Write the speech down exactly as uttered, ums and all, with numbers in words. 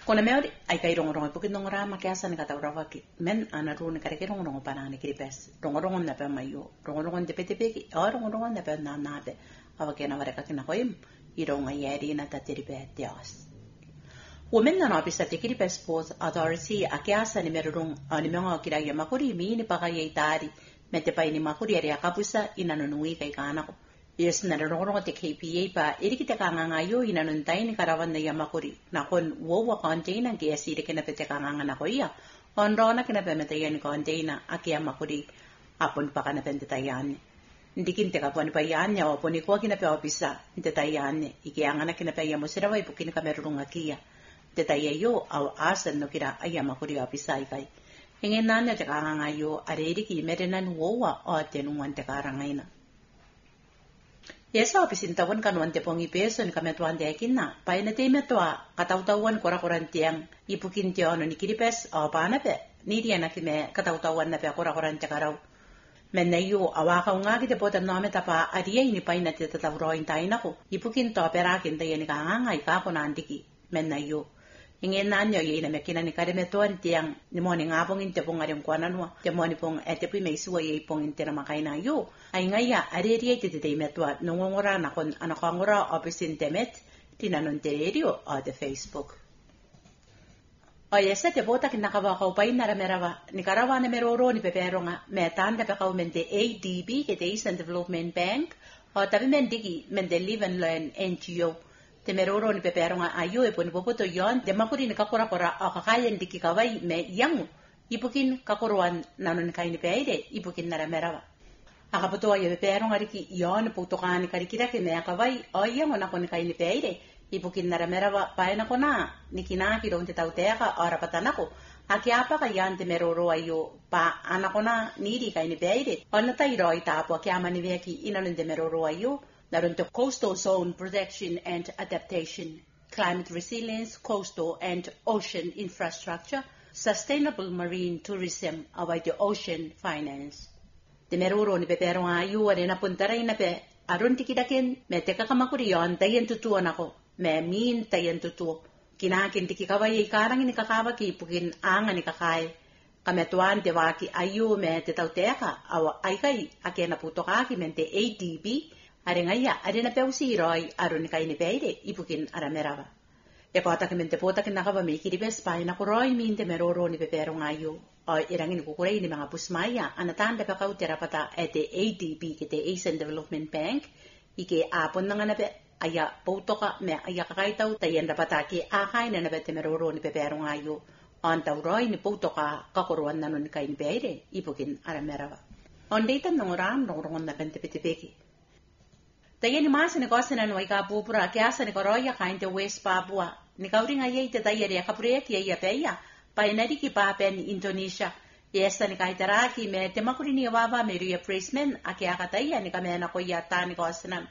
Kona meori ai kai rongorongo pukin nongora makiasa ni kata urawa ki men ana ru ni kare ke rongorongo panani kiripes rongorongo na pe mayo rongorongo de pete peki o rongorongo na pe na na pe awa kena vareka kina koim i ronga yeri na tatiri pe tias women na no bisa tikiri pe sports authority akiasa ni merung ani mengo kira ya makuri mi ni paka ye tari mete pa ini makuri area kapusa ina no nui kai kana ko yes na rongorongo te K P A pa iri kita kanganga yo ina no tai ni karawan na ya makuri na kon wo wa container ke asire kena pete kanganga na ko ia on rona kena pe mete yani container akia makuri apon paka na pente tayane ndikin te kapon pa yanya o poni ko kina pe opisa te tayane iki angana kena pe ya mosera wa ipukin ka merunga kia te tayayo au asan no kira aya makuri opisa ikai ingen nanya te kanganga yo areri ki merenan wo wa o te nuan te karangaina Yesa opisin tawon kanuan te pongi peso ni kametuan te akinna. Paina te metua katautawan kora-koran tiang ipukin te ono ni kiripes o paana pe. Ni dia na kime katautawan na pe kora-koran te karau. Men na yu awaka unga ki te pota nome tapa adia ini paina te tatawroin taina ko. Ipukin to perakin te yani kaanganga ikapo na antiki. Men na yu. Ingen nanyo ye ina mekina ni kare metuan tiang ni moni ngapongin te pong arim kwa nanua. Te moni pong ete pi may suwa ye pongin te na makaina yu. Ay ngaya areri te te metua nungongora na kon anakongora opisin temet tinanon tererio o de Facebook. O yesa te bota kinakawa ka upay na ramerawa ni karawa na meroro ni peperonga metanda pe kaumente A D B ke te Eastern Development Bank o tabi mendigi mende Live and Learn N G O te meroro ni peperonga ayo e poni popoto yon de makuri ni kakura kora o kakayan diki kawai me yangu ipukin kakuruan nanon kaini peaire ipukin na ramerawa. Akaputua ye peperonga riki yon putokani karikira ke me akawai o yango na kon kaini peaire ipukin na ramerawa paena kona nikina ki ron te tauteaka ora patanako akiapa ka yante meroro ayo pa anakona niri kaini peaire ona tairo itapo akiama ni veki inanon de meroro ayo naron to coastal zone protection and adaptation climate resilience coastal and ocean infrastructure sustainable marine tourism away the ocean finance de meroro ni pepero ayo are na puntaray na pe aron tikidaken me teka kamakuri yon tayen tutuan ako me min tayen tutu kinakin tiki kawai ikarang ni kakawa ki pukin anga ni kakai kametuan te waki ayo me te tauteka awa aikai akena putoka ki mente A D B are ngaya are na peusi roi aron kai ni peire ipukin aramerawa e kota ki mente pota kinakawa me kiribes pa ina ko roi min te meroro ni pepero ngayo o irangin ko kurei ni mga pusmaya anatanda pa kau terapata ete A D B ki te Asian Development Bank ike apon nga na pe aya pautoka me aya kakaitaw tayen rapata ki akay na nabete meroro ni pepero ngayo on tauroi ni pautoka kakuruan nanon kai ni peire ipukin aramerawa on data nongoran nongoron na pente pitipeki tayen ni masa ni kosa na nuay kapupura kiasa ni koroya kain te West Papua ni kauring ayay te tayari akapurek yaya peya pa inari ki papen Indonesia yesa ni kahit araki me temakuri ni wawa me reappraisement aki akataya ni kame na ko yata ni kosa na